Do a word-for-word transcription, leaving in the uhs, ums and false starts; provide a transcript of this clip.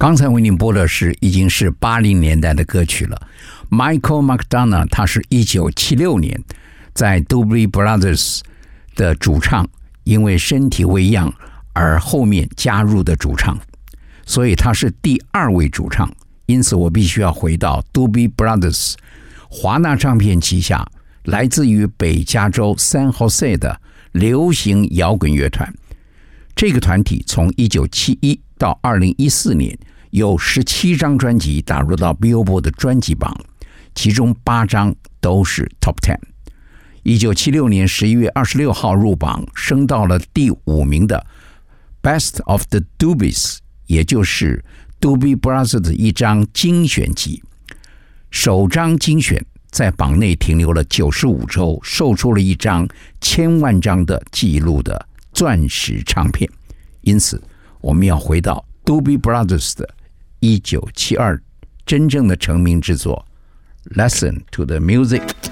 刚才为您播的是已经是八零年代的歌曲了。Michael McDonald 他是一九七六年在 Doobie Brothers 的主唱，因为身体微恙而后面加入的主唱，所以他是第二位主唱。因此我必须要回到 Doobie Brothers 华纳唱片旗下来自于北加州 San Jose 的流行摇滚乐团。这个团体从一九七一到二零一四年有十七张专辑打入到 Billboard 的专辑榜，其中八张都是 Top 十。一九七六年十一月二十六号入榜，升到了第五名的 Best of the Doobies， 也就是 Doobie Brothers 的一张精选集。首张精选在榜内停留了九十五周，售出了一张千万张的记录的钻石唱片。因此我们要回到 Doobie Brothers 的一九七二真正的成名之作 Listen to the Music。